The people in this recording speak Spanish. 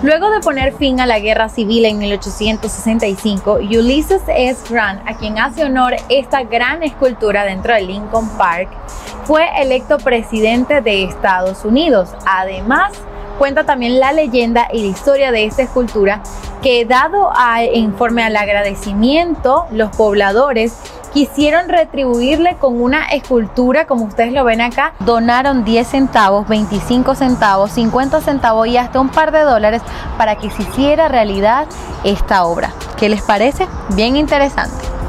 Luego de poner fin a la guerra civil en 1865, Ulysses S. Grant, a quien hace honor esta gran escultura dentro de Lincoln Park, fue electo presidente de Estados Unidos. Además, cuenta también la leyenda y la historia de esta escultura que, conforme al agradecimiento, los pobladores quisieron retribuirle con una escultura, como ustedes lo ven acá. Donaron 10 centavos, 25 centavos, 50 centavos y hasta un par de dólares para que se hiciera realidad esta obra. ¿Qué les parece? Bien interesante.